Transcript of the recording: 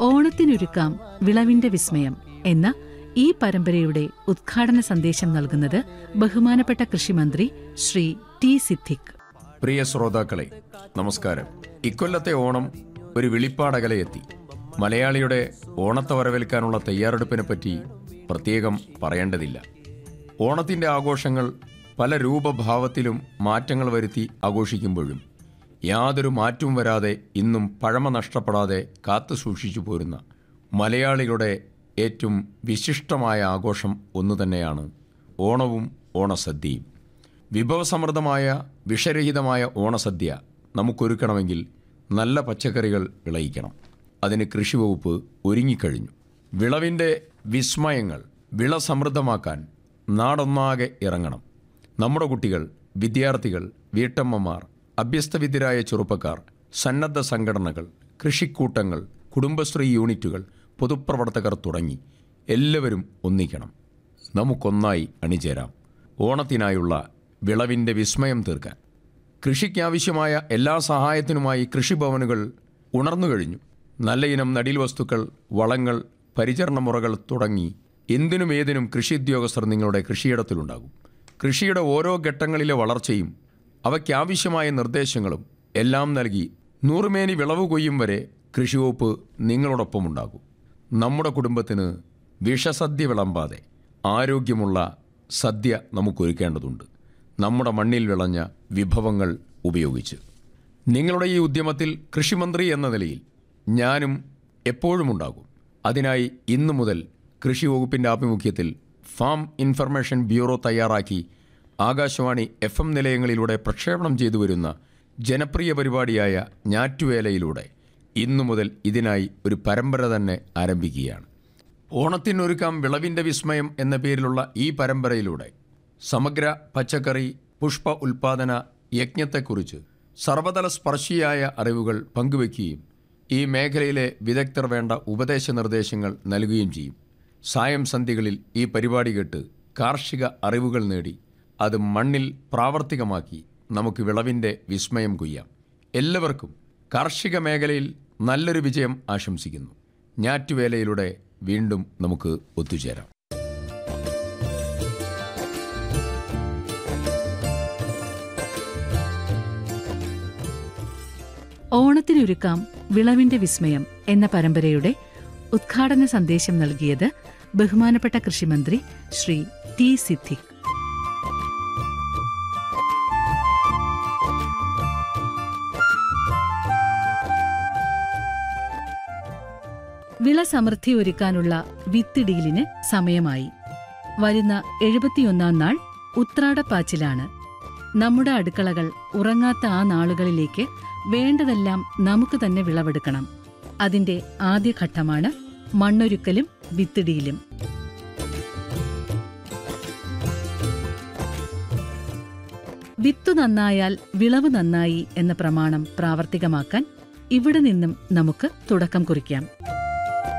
ഓണത്തിനൊരുക്കാം വിളവിന്റെ വിസ്മയം എന്ന ഈ പരമ്പരയുടെ ഉദ്ഘാടന സന്ദേശം നൽകുന്നത് ബഹുമാനപ്പെട്ട കൃഷിമന്ത്രി ശ്രീ ടി സിദ്ദിഖ്. പ്രിയ ശ്രോതാക്കളെ, നമസ്കാരം. ഇക്കൊല്ലത്തെ ഓണം ഒരു വിളിപ്പാടകലെയെത്തി. മലയാളിയുടെ ഓണത്തെ വരവേൽക്കാനുള്ള തയ്യാറെടുപ്പിനെ പറ്റി പ്രത്യേകം പറയേണ്ടതില്ല. ഓണത്തിൻ്റെ ആഘോഷങ്ങൾ പല രൂപഭാവത്തിലും മാറ്റങ്ങൾ വരുത്തി ആഘോഷിക്കുമ്പോഴും യാതൊരു മാറ്റവും വരാതെ ഇന്നും പഴമ നഷ്ടപ്പെടാതെ കാത്തു സൂക്ഷിച്ചു പോരുന്ന മലയാളികളുടെ ഏറ്റവും വിശിഷ്ടമായ ആഘോഷം ഒന്നുതന്നെയാണ് ഓണവും ഓണസദ്യയും. വിഭവസമൃദ്ധമായ വിഷരഹിതമായ ഓണസദ്യ നമുക്കൊരുക്കണമെങ്കിൽ നല്ല പച്ചക്കറികൾ വിളയിക്കണം. അതിന് കൃഷിവകുപ്പ് ഒരുങ്ങിക്കഴിഞ്ഞു. വിളവിൻ്റെ വിസ്മയങ്ങൾ വിളസമൃദ്ധമാക്കാൻ നാടൊന്നാകെ ഇറങ്ങണം. നമ്മുടെ കുട്ടികൾ, വിദ്യാർത്ഥികൾ, വീട്ടമ്മമാർ, അഭ്യസ്തവിദ്യരായ ചെറുപ്പക്കാർ, സന്നദ്ധ സംഘടനകൾ, കൃഷിക്കൂട്ടങ്ങൾ, കുടുംബശ്രീ യൂണിറ്റുകൾ, പൊതുപ്രവർത്തകർ തുടങ്ങി എല്ലാവരും ഒന്നിക്കണം. നമുക്കൊന്നായി അണിചേരാം ഓണത്തിനായുള്ള വിളവിൻ്റെ വിസ്മയം തീർക്കാൻ. കൃഷിക്കാവശ്യമായ എല്ലാ സഹായത്തിനുമായി കൃഷിഭവനുകൾ ഉണർന്നു കഴിഞ്ഞു. നല്ല ഇനം നടീൽ വസ്തുക്കൾ, വളങ്ങൾ, പരിചരണ മുറകൾ തുടങ്ങി എന്തിനും ഏതിനും കൃഷി ഉദ്യോഗസ്ഥർ നിങ്ങളുടെ കൃഷിയിടത്തിലുണ്ടാകും. കൃഷിയുടെ ഓരോ ഘട്ടങ്ങളിലെ വളർച്ചയും അവയ്ക്കാവശ്യമായ നിർദ്ദേശങ്ങളും എല്ലാം നൽകി 100 മേനി വിളവ് കൊയ്യും വരെ കൃഷിവകുപ്പ് നിങ്ങളോടൊപ്പമുണ്ടാകും. നമ്മുടെ കുടുംബത്തിന് വിഷസദ്യ വിളമ്പാതെ ആരോഗ്യമുള്ള സദ്യ നമുക്കൊരുക്കേണ്ടതുണ്ട്, നമ്മുടെ മണ്ണിൽ വിളഞ്ഞ വിഭവങ്ങൾ ഉപയോഗിച്ച്. നിങ്ങളുടെ ഈ ഉദ്യമത്തിൽ കൃഷിമന്ത്രി എന്ന നിലയിൽ ഞാനും എപ്പോഴും ഉണ്ടാകും. അതിനായി ഇന്നു മുതൽ കൃഷി വകുപ്പിൻ്റെ ആഭിമുഖ്യത്തിൽ ഫാം ഇൻഫർമേഷൻ ബ്യൂറോ തയ്യാറാക്കി ആകാശവാണി FM നിലയങ്ങളിലൂടെ പ്രക്ഷേപണം ചെയ്തു വരുന്ന ജനപ്രിയ പരിപാടിയായ ഞാറ്റുവേലയിലൂടെ ഇന്നു മുതൽ ഇതിനായി ഒരു പരമ്പര തന്നെ ആരംഭിക്കുകയാണ്. ഓണത്തിനൊരുക്കാം വിളവിൻ്റെ വിസ്മയം എന്ന പേരിലുള്ള ഈ പരമ്പരയിലൂടെ സമഗ്ര പച്ചക്കറി പുഷ്പ ഉൽപാദന യജ്ഞത്തെക്കുറിച്ച് സർവതല സ്പർശിയായ അറിവുകൾ പങ്കുവയ്ക്കുകയും ഈ മേഖലയിലെ വിദഗ്ധർ വേണ്ട ഉപദേശ നിർദ്ദേശങ്ങൾ നൽകുകയും ചെയ്യും. സായം സന്ധികളിൽ ഈ പരിപാടി കേട്ട് കാർഷിക അറിവുകൾ നേടി അത് മണ്ണിൽ പ്രാവർത്തികമാക്കി നമുക്ക് വിളവിൻ്റെ വിസ്മയം കൊയ്യാം. എല്ലാവർക്കും കാർഷിക മേഖലയിൽ നല്ലൊരു വിജയം ആശംസിക്കുന്നു. ഞാറ്റുവേലയിലൂടെ വീണ്ടും നമുക്ക് ഒത്തുചേരാം. ഓണത്തിനൊരുക്കാം വിളവിന്റെ വിസ്മയം എന്ന പരമ്പരയുടെ ഉദ്ഘാടന സന്ദേശം നൽകിയത് ബഹുമാനപ്പെട്ട കൃഷിമന്ത്രി ശ്രീ ടി സിദ്ദിഖ്. വിളസമൃദ്ധി ഒരുക്കാനുള്ള വിത്തിടിയിലിന് സമയമായി. വരുന്ന 71-ാം നാൾ ഉത്രാടപ്പാച്ചിലാണ്. നമ്മുടെ അടുക്കളകൾ ഉറങ്ങാത്ത ആ നാളുകളിലേക്ക് വേണ്ടതെല്ലാം നമുക്ക് തന്നെ വിളവെടുക്കണം. അതിന്റെ ആദ്യഘട്ടമാണ് മണ്ണൊരുക്കലും വിത്തിടിയിലും. വിത്തു നന്നായാൽ വിളവ് നന്നായി എന്ന പ്രമാണം പ്രാവർത്തികമാക്കാൻ ഇവിടെ നിന്നും നമുക്ക് തുടക്കം കുറിക്കാം.